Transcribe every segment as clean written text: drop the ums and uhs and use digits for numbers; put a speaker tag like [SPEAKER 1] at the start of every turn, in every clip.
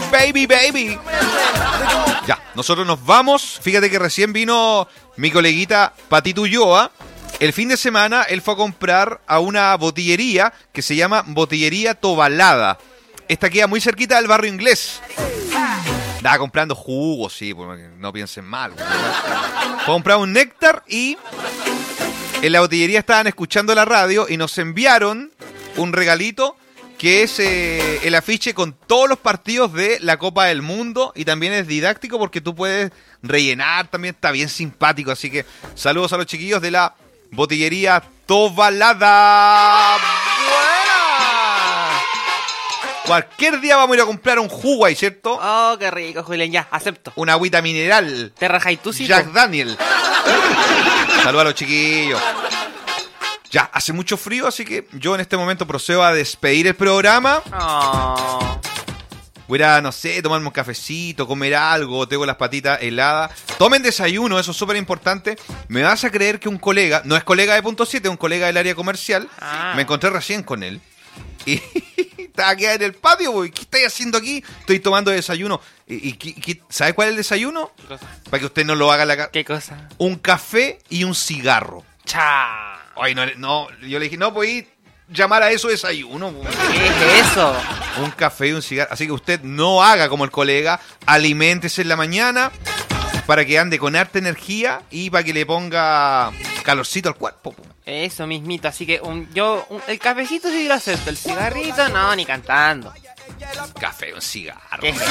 [SPEAKER 1] baby, baby. Ya, nosotros nos vamos. Fíjate que recién vino mi coleguita Patito Ulloa. El fin de semana él fue a comprar a una botillería que se llama Botillería Tobalada. Esta queda muy cerquita del Barrio Inglés. Estaba comprando jugos, sí, porque no piensen mal. Fue a comprar un néctar y en la botillería estaban escuchando la radio y nos enviaron un regalito que es el afiche con todos los partidos de la Copa del Mundo y también es didáctico porque tú puedes rellenar, también está bien simpático. Así que saludos a los chiquillos de la Botillería Tobalada. ¡Buena! Cualquier día vamos a ir a comprar un jugo ahí, ¿cierto?
[SPEAKER 2] Oh, qué rico, Julián, ya, acepto.
[SPEAKER 1] Una agüita mineral.
[SPEAKER 2] Te rajáis tú, sí.
[SPEAKER 1] Jack Daniel. Saludos a los chiquillos. Ya, hace mucho frío, así que yo en este momento procedo a despedir el programa.
[SPEAKER 2] Oh.
[SPEAKER 1] Voy a, no sé, tomarme un cafecito, comer algo, tengo las patitas heladas. Tomen desayuno, eso es súper importante. Me vas a creer que un colega, no es colega de Punto 7, es un colega del área comercial. Me encontré recién con él. Y estaba aquí en el patio, boy. ¿Qué estáis haciendo aquí? Estoy tomando desayuno. ¿Sabe cuál es el desayuno?
[SPEAKER 2] ¿Qué cosa?
[SPEAKER 1] Para que usted no lo haga en la casa.
[SPEAKER 2] ¿Qué cosa?
[SPEAKER 1] Un café y un cigarro.
[SPEAKER 2] Cha.
[SPEAKER 1] Ay, no, yo le dije, no, pues llamar a eso desayuno.
[SPEAKER 2] ¿Qué es eso?
[SPEAKER 1] Un café y un cigarro. Así que usted no haga como el colega, aliméntese en la mañana para que ande con harta energía y para que le ponga calorcito al cuerpo.
[SPEAKER 2] Eso mismito, así que el cafecito sí lo acepto, el cigarrito no, ni cantando.
[SPEAKER 1] Café, un cigarro.
[SPEAKER 2] ¿Qué es eso?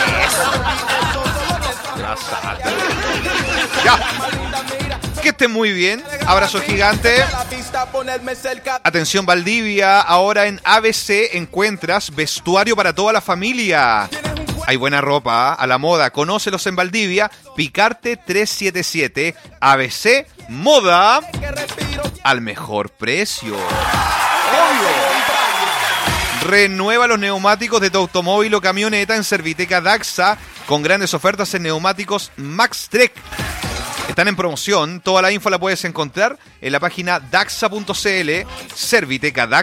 [SPEAKER 1] Ya. Que estén muy bien. Abrazo gigante. Atención Valdivia. Ahora en ABC encuentras vestuario para toda la familia. Hay buena ropa, a la moda. Conócelos en Valdivia. Picarte 377. ABC Moda. Al mejor precio. Obvio. Renueva los neumáticos de tu automóvil o camioneta en Serviteca Daxa con grandes ofertas en neumáticos MaxTrek. Están en promoción. Toda la info la puedes encontrar en la página daxa.cl. Serviteca Daxa.